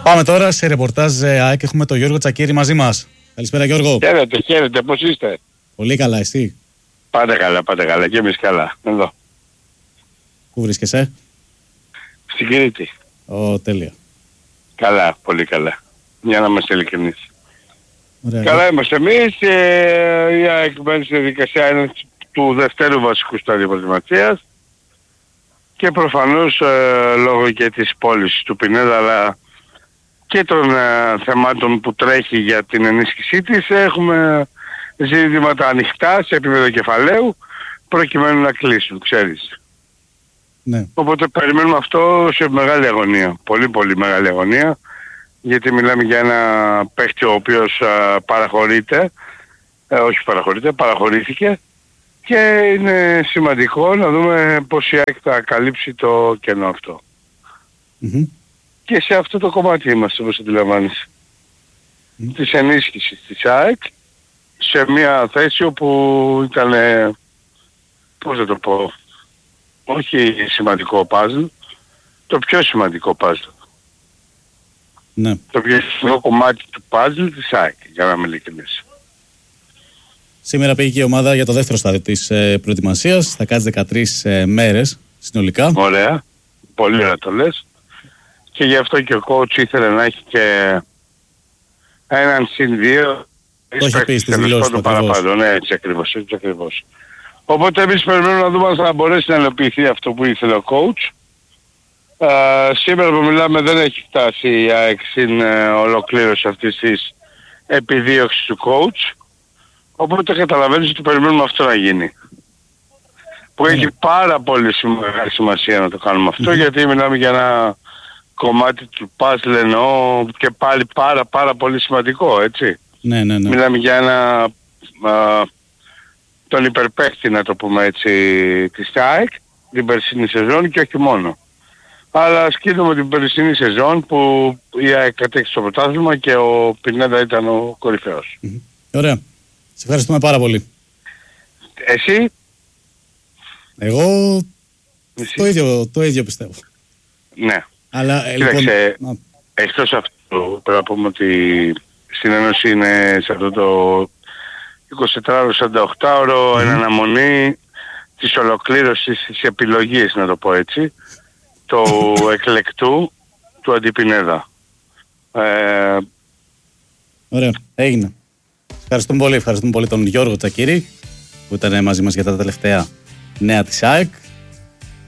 Πάμε τώρα σε ρεπορτάζ ΑΕΚ. Έχουμε τον Γιώργο Τσακίρη μαζί μας. Καλησπέρα, Γιώργο. Χαίρετε, πώς είστε? Πολύ καλά, εσύ? Πάντα καλά και εμείς καλά. Εδώ. Πού βρίσκεσαι? Στην Κρήτη. Τέλεια. Καλά, πολύ καλά. Για να είμαστε ειλικρινείς. Ωραία. Καλά είμαστε εμείς. Η ΑΕΚ μένει στη διαδικασία του δευτέρου βασικού στάδιου προετοιμασίας και προφανώς λόγω και της πώλησης του Πινέδα αλλά και των θεμάτων που τρέχει για την ενίσχυσή της έχουμε ζητήματα ανοιχτά σε επίπεδο κεφαλαίου προκειμένου να κλείσουν, ξέρεις. Ναι. Οπότε περιμένουμε αυτό σε μεγάλη αγωνία, πολύ μεγάλη αγωνία, γιατί μιλάμε για ένα παίχτη ο οποίος παραχωρήθηκε και είναι σημαντικό να δούμε πώς η ΑΕΚ θα καλύψει το κενό αυτό. Mm-hmm. Και σε αυτό το κομμάτι είμαστε, όπως αντιλαμβάνεσαι. Της ενίσχυσης της ΑΕΚ σε μια θέση όπου ήταν, πώς θα το πω, όχι σημαντικό παζλ, το πιο σημαντικό παζλ. Ναι. Το πιο σημαντικό κομμάτι του παζλ της ΑΕΚ, για να είμαι ειλικρινής. Σήμερα πήγε και η ομάδα για το δεύτερο στάδιο της προετοιμασίας. Θα κάτσει 13 μέρες συνολικά. Ωραία. Πολύ ωραία το λες. Και γι' αυτό και ο coach ήθελε να έχει και έναν συν δύο. Το είχε πει στις δηλώσεις του παραπάνω. Ναι, έτσι ακριβώς. Οπότε εμείς περιμένουμε να δούμε αν θα μπορέσει να υλοποιηθεί αυτό που ήθελε ο coach. Σήμερα που μιλάμε δεν έχει φτάσει η ΑΕΚ στην ολοκλήρωση αυτής της επιδίωξης του coach. Οπότε καταλαβαίνεις ότι περιμένουμε αυτό να γίνει. Που έχει πάρα πολύ μεγάλη σημασία να το κάνουμε αυτό, γιατί μιλάμε για ένα κομμάτι του puzzle εννοώ και πάλι πάρα πολύ σημαντικό, έτσι. Ναι. Μιλάμε για ένα τον υπερπαίχτη, να το πούμε έτσι, της ΑΕΚ, την περσινή σεζόν και όχι μόνο. Αλλά σκέφτομαι την περσινή σεζόν που η ΑΕΚ κατέκτησε το πρωτάθλημα και ο Πινέδα ήταν ο κορυφαίος. Ωραία. Σε ευχαριστούμε πάρα πολύ. Εσύ? Εγώ το ίδιο πιστεύω. Ναι. Αλλά κοίταξε, εκτός αυτού πρέπει να πούμε ότι στην Ένωση είναι σε αυτό το 24-48ωρο εν αναμονή της ολοκλήρωσης της επιλογής, να το πω έτσι, του εκλεκτού του Αντιπινέδα. Ωραία, έγινε. Ευχαριστούμε πολύ τον Γιώργο Τσακίρη που ήταν μαζί μας για τα τελευταία νέα της ΑΕΚ.